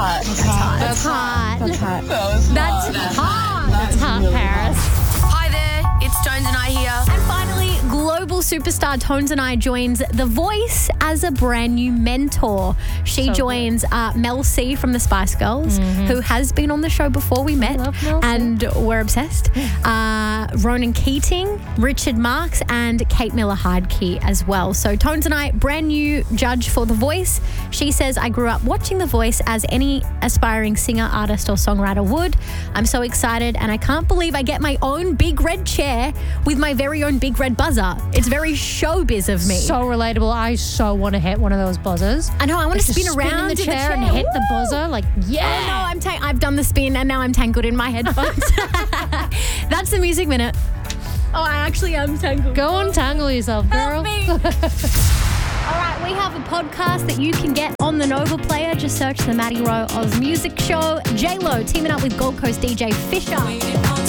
That's hot. That's hot, Paris. Hi there, it's Tones and I here. And finally, global superstar Tones and I joins The Voice as a brand new mentor. She joins Mel C from the Spice Girls, who has been on the show before we met, and we're obsessed. Ronan Keating, Richard Marx, and Kate Miller-Heidke as well. So Tones and I, brand new judge for The Voice. She says, I grew up watching The Voice as any aspiring singer, artist or songwriter would. I'm so excited and I can't believe I get my own big red chair with my very own big red buzzer. It's very showbiz of me. So relatable. I so want to hit one of those buzzers. I know. I want to spin around in the chair and hit the buzzer. Like, yeah. Oh, no, I've done the spin and now I'm tangled in my headphones. That's the Music Minute. Oh, I actually am tangled. Go untangle yourself, girl. Help me. All right, we have a podcast that you can get on the Nova Player. Just search the Maddie Rowe Oz Music Show. J-Lo teaming up with Gold Coast DJ Fisher.